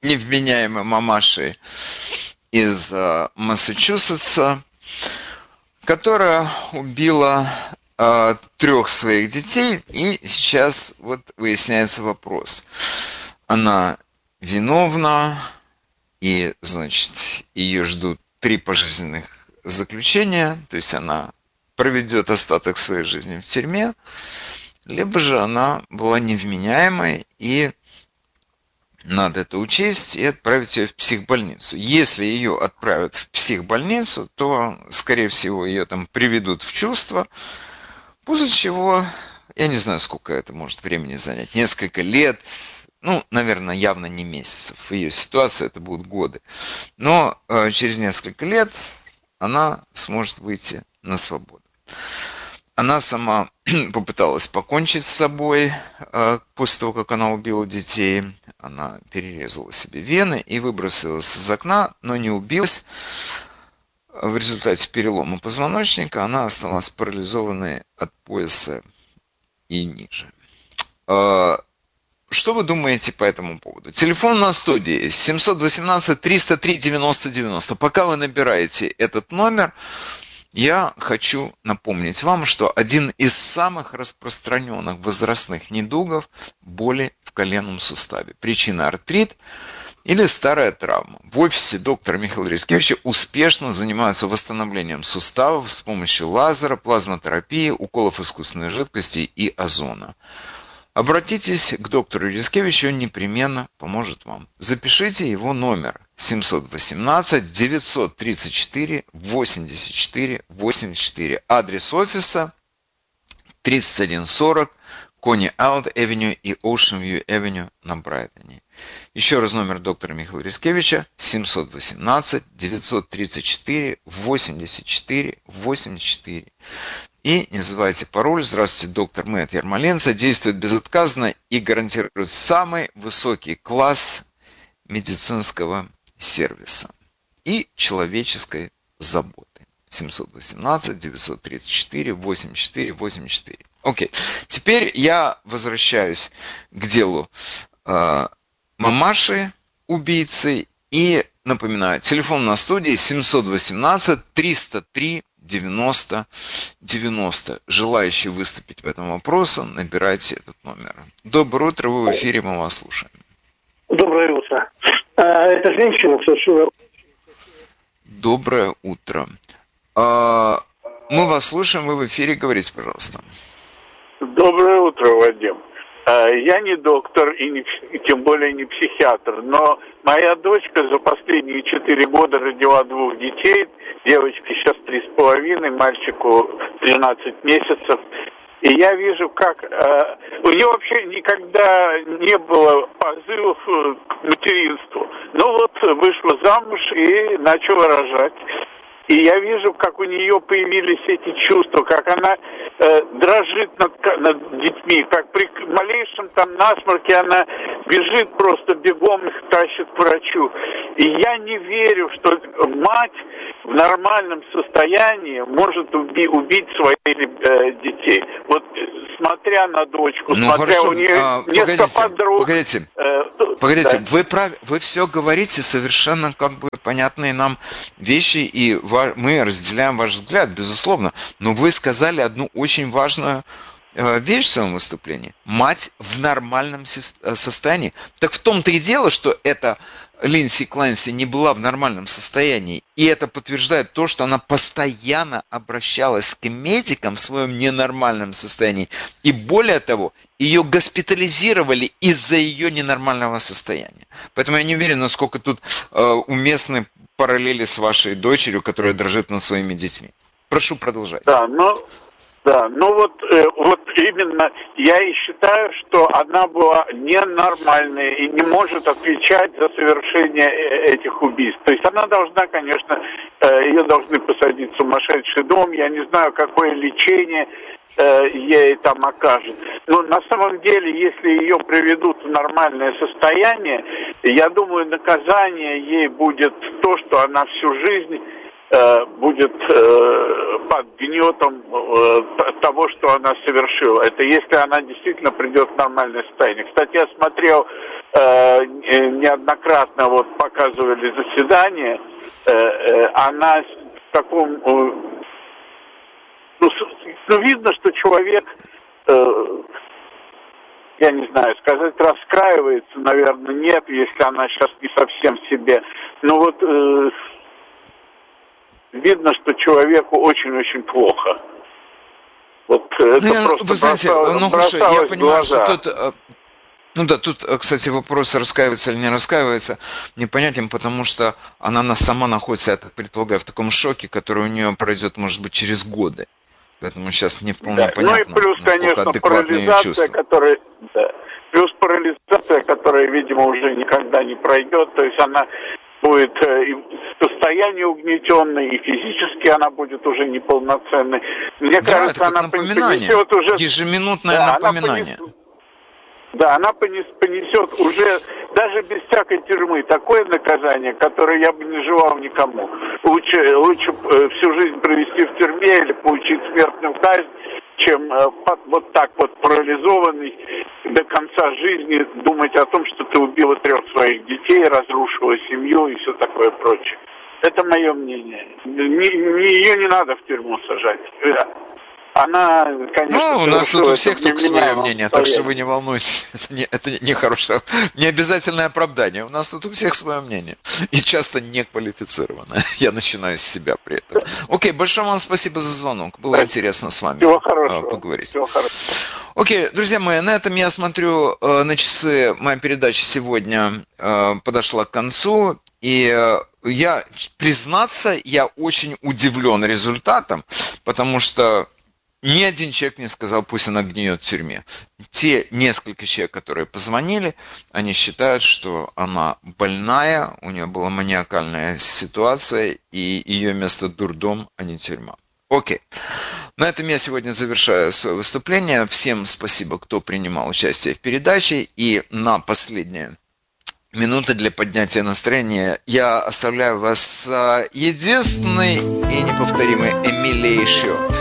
невменяемой мамашей из Массачусетса, которая убила 3 своих детей, и сейчас вот выясняется вопрос. Она виновна, и, значит, ее ждут 3 пожизненных заключения, то есть она проведет остаток своей жизни в тюрьме, либо же она была невменяемой, и надо это учесть и отправить ее в психбольницу. Если ее отправят в психбольницу, то, скорее всего, ее там приведут в чувство, после чего, я не знаю, сколько это может времени занять, несколько лет, наверное, явно не месяцев. В ее ситуации это будут годы. Но через несколько лет она сможет выйти на свободу. Она сама попыталась покончить с собой после того, как она убила детей. Она перерезала себе вены и выбросилась из окна, но не убилась. В результате перелома позвоночника она осталась парализованной от пояса и ниже. Что вы думаете по этому поводу? Телефон на студии 718-303-90-90. Пока вы набираете этот номер, я хочу напомнить вам, что один из самых распространенных возрастных недугов – боли в коленном суставе. Причина – артрит или старая травма. В офисе доктора Михаила Рискевича успешно занимаются восстановлением суставов с помощью лазера, плазмотерапии, уколов искусственной жидкости и озона. Обратитесь к доктору Рискевичу, он непременно поможет вам. Запишите его номер 718-934-84-84. Адрес офиса 3140 Coney Island Avenue и Ocean View Avenue на Брайтоне. Еще раз номер доктора Михаила Рискевича 718-934-84-84. И не забывайте пароль. Здравствуйте, доктор Мэтт Ярмоленко. Действует безотказно и гарантирует самый высокий класс медицинского сервиса и человеческой заботы. 718-934-84-84. Окей. Теперь я возвращаюсь к делу мамаши, убийцы. И напоминаю, телефон на студии 718-303-90-90. Желающие выступить в этом вопросе, набирайте этот номер. Доброе утро, вы в эфире, мы вас слушаем. Доброе утро. Это женщина совершила... Доброе утро. Мы вас слушаем, вы в эфире, говорите, пожалуйста. Доброе утро, Вадим. Я не доктор и тем более не психиатр, но моя дочка за последние 4 года родила 2 детей. Девочке сейчас 3,5, мальчику 13 месяцев. И я вижу, как у нее вообще никогда не было позывов к материнству. Ну вот, вышла замуж и начала рожать. И я вижу, как у нее появились эти чувства, как она дрожит над детьми, как при малейшем там насморке она бежит просто бегом, их тащит к врачу. И я не верю, что мать в нормальном состоянии может убить своих детей. Вот смотря на дочку, смотря у нее несколько подруг. Погодите, да. Вы все говорите совершенно понятные нам вещи, и мы разделяем ваш взгляд, безусловно. Но вы сказали одну очень важную вещь в своем выступлении. Мать в нормальном состоянии. Так в том-то и дело, что это Линдси Клэнси не была в нормальном состоянии. И это подтверждает то, что она постоянно обращалась к медикам в своем ненормальном состоянии. И более того, ее госпитализировали из-за ее ненормального состояния. Поэтому я не уверен, насколько тут уместны параллели с вашей дочерью, которая дрожит над своими детьми. Прошу продолжать. Вот именно я и считаю, что она была ненормальная и не может отвечать за совершение этих убийств. То есть она должна, конечно, ее должны посадить в сумасшедший дом, я не знаю, какое лечение ей там окажет. Но на самом деле, если ее приведут в нормальное состояние, я думаю, наказание ей будет то, что она всю жизнь будет под гнетом того, что она совершила. Это если она действительно придет в нормальное состояние. Кстати, я смотрел неоднократно вот показывали заседание, она в таком... видно, что человек, я не знаю, сказать раскаивается, наверное, нет, если она сейчас не совсем в себе. Но вот видно, что человеку очень-очень плохо. Вот это просто вы знаете, я понимаю, что тут, тут, кстати, вопрос, раскаивается или не раскаивается, непонятен, потому что она сама находится, я так предполагаю, в таком шоке, который у нее пройдет, может быть, через годы. Поэтому сейчас не вполне понятно, ну и плюс, конечно, парализация, которая, видимо, уже никогда не пройдет, то есть она будет и в состоянии угнетенной, и физически она будет уже неполноценной. Мне кажется, это она понесет уже... Ежеминутное напоминание. Она понесет уже, даже без всякой тюрьмы, такое наказание, которое я бы не желал никому. Лучше всю жизнь провести в тюрьме или получить смертную казнь, чем вот так вот парализованный до конца жизни думать о том, что ты убила 3 своих детей, разрушила семью и все такое прочее. Это мое мнение. Ее не надо в тюрьму сажать. Она, конечно, у нас тут у всех только свое мнение, так что вы не волнуйтесь. Это не хорошее, не обязательное оправдание. У нас тут у всех свое мнение. И часто неквалифицированное. Я начинаю с себя при этом. Окей, большое вам спасибо за звонок. Было интересно с вами поговорить. Всего хорошего. Окей, друзья мои, на этом я смотрю на часы. Моя передача сегодня подошла к концу. И я очень удивлен результатом, потому что ни один человек не сказал, пусть она гниет в тюрьме. Те несколько человек, которые позвонили, они считают, что она больная, у нее была маниакальная ситуация, и ее место дурдом, а не тюрьма. Окей. На этом я сегодня завершаю свое выступление. Всем спасибо, кто принимал участие в передаче. И на последние минуты для поднятия настроения я оставляю вас с единственной и неповторимой Эмилией Шот.